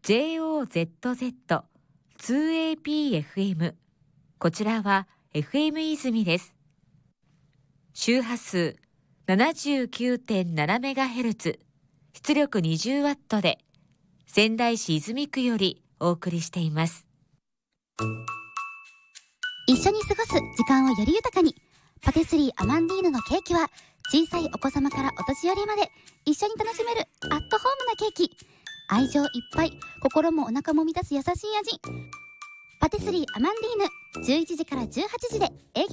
JOZZ2APFM。 こちらは FM 泉です。周波数 79.7MHz、 出力 20W で仙台市泉区よりお送りしています。 一緒に過ごす時間をより豊かに、パティスリーアマンディーヌのケーキは小さいお子様からお年寄りまで一緒に楽しめるアットホームなケーキ。愛情いっぱい、心もお腹も満たす優しい味。パティスリーアマンディーヌ、11時から18時で営業